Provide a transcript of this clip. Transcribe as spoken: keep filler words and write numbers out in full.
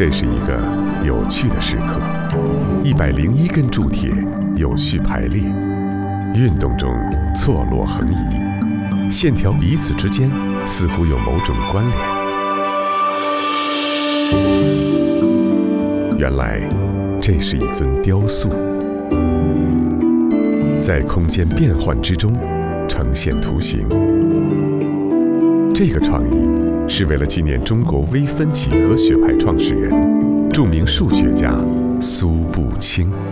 这是一个有趣的时刻，一百零一根铸铁有序排列，运动中错落横移，线条彼此之间似乎有某种关联。原来，这是一尊雕塑，在空间变幻之中呈现图形。这个创意是为了纪念中国微分几何学派创始人、著名数学家苏步青。